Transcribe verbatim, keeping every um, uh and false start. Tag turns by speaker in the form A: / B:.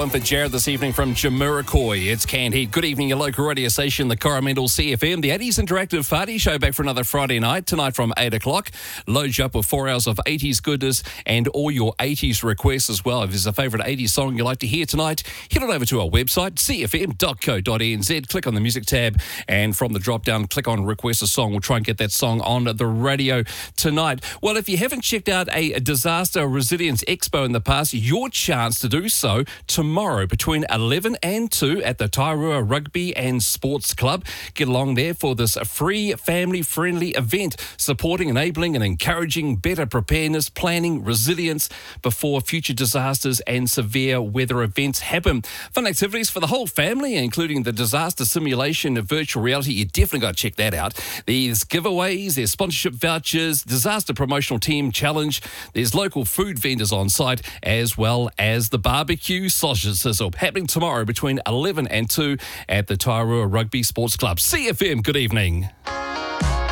A: one for Jared this evening from Jamiroquai. It's Canned Heat. Good evening, your local radio station, the Coromandel C F M. The eighties Interactive Party Show back for another Friday night, tonight from eight o'clock. Load you up with four hours of eighties goodness and all your eighties requests as well. If there's a favourite eighties song you'd like to hear tonight, head on over to our website, c f m dot co dot n z. Click on the music tab, and from the drop-down, click on Request a Song. We'll try and get that song on the radio tonight. Well, if you haven't checked out a Disaster Resilience Expo in the past, your chance to do so tomorrow between eleven and two at the Tairua Rugby and Sports Club. Get along there for this free family-friendly event supporting, enabling and encouraging better preparedness, planning, resilience before future disasters and severe weather events happen. Fun activities for the whole family, including the disaster simulation of virtual reality. You definitely got to check that out. There's giveaways, there's sponsorship vouchers, disaster promotional team challenge. There's local food vendors on site, as well as the barbecue sausage sizzle, happening tomorrow between eleven and two at the Tairua Rugby Sports Club. C F M, good evening.